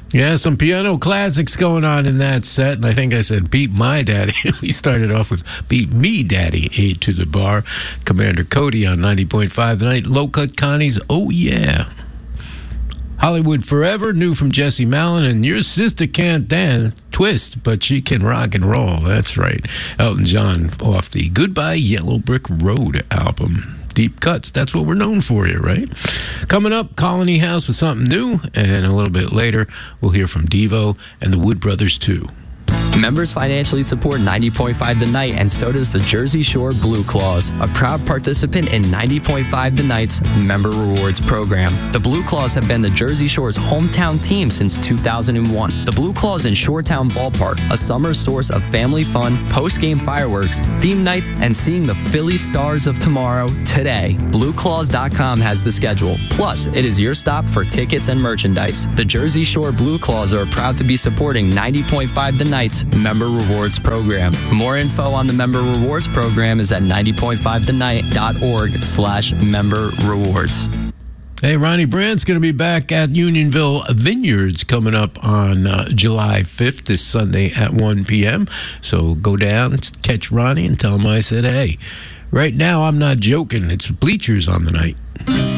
Yeah, some piano classics going on in that set. And I think I said, beat my daddy. We started off with Beat Me Daddy, A to the Bar. Commander Cody on 90.5 tonight. Low Cut Connie's Oh Yeah. Hollywood Forever, new from Jesse Malin. And Your Sister Can't Dance, Twist, but she can rock and roll. That's right. Elton John off the Goodbye Yellow Brick Road album. Deep cuts, that's what we're known for here, right? Coming up, Colony House with something new, and a little bit later, we'll hear from Devo and the Wood Brothers, too. Members financially support 90.5 The Night, and so does the Jersey Shore Blue Claws, a proud participant in 90.5 The Night's Member Rewards program. The Blue Claws have been the Jersey Shore's hometown team since 2001. The Blue Claws in Shoretown Ballpark, a summer source of family fun, post-game fireworks, theme nights, and seeing the Philly Stars of tomorrow today. BlueClaws.com has the schedule. Plus, it is your stop for tickets and merchandise. The Jersey Shore Blue Claws are proud to be supporting 90.5 The Night's Member Rewards program. More info on the Member Rewards program is at 90.5thennight.org/member rewards. Hey, Ronnie Brandt's going to be back at Unionville Vineyards coming up on July 5th, this Sunday at 1 p.m. So go down, catch Ronnie, and tell him I said hey. Right now, I'm not joking. It's Bleachers on the night.